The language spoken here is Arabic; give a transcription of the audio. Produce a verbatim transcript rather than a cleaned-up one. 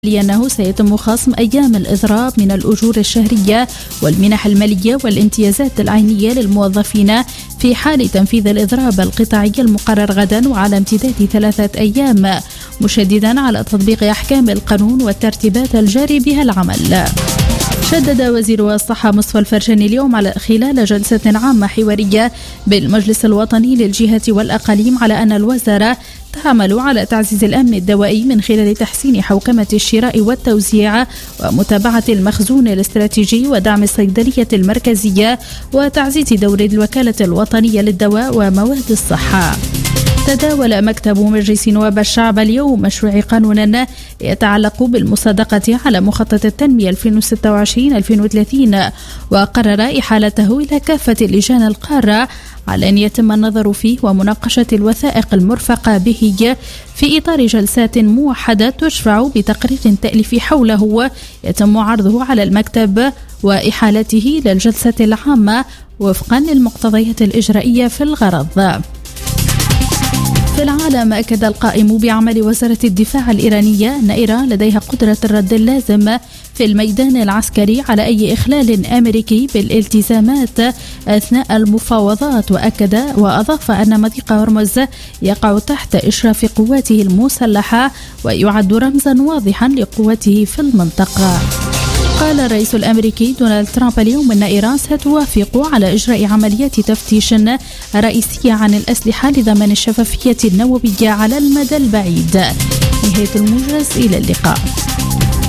أنه سيتم خصم أيام الإضراب من الأجور الشهرية والمنح المالية والامتيازات العينية للموظفين في حال تنفيذ الإضراب القطاعي المقرر غدا وعلى امتداد ثلاثة أيام، مشددا على تطبيق أحكام القانون والترتيبات الجاري بها العمل. شدد وزير الصحة مصطفى الفرجاني اليوم على خلال جلسة عامة حوارية بالمجلس الوطني للجهات والأقاليم على أن الوزارة تعمل على تعزيز الأمن الدوائي من خلال تحسين حوكمة الشراء والتوزيع ومتابعة المخزون الاستراتيجي ودعم الصيدلية المركزية وتعزيز دور الوكالة الوطنية للدواء ومواد الصحة. تداول مكتب مجلس نواب الشعب اليوم مشروع قانون يتعلق بالمصادقة على مخطط التنمية ألفين وستة وعشرين ألفين وثلاثين، وقرر إحالته إلى كافة اللجان القارة على أن يتم النظر فيه ومناقشة الوثائق المرفقة به في إطار جلسات موحدة تشرع بتقرير تأليفي حوله يتم عرضه على المكتب وإحالته للجلسة العامة وفقا للمقتضيات الإجرائية في الغرض. في العالم، أكد القائم بعمل وزارة الدفاع الإيرانية أن إيران لديها قدرة الرد اللازم في الميدان العسكري على أي إخلال أمريكي بالالتزامات أثناء المفاوضات، وأكد وأضاف أن مضيق هرمز يقع تحت إشراف قواته المسلحة ويعد رمزا واضحا لقوته في المنطقة. قال الرئيس الأمريكي دونالد ترامب اليوم أن إيران ستوافق على إجراء عمليات تفتيش رئيسية عن الأسلحة لضمان الشفافية النووية على المدى البعيد. نهاية الموجز، إلى اللقاء.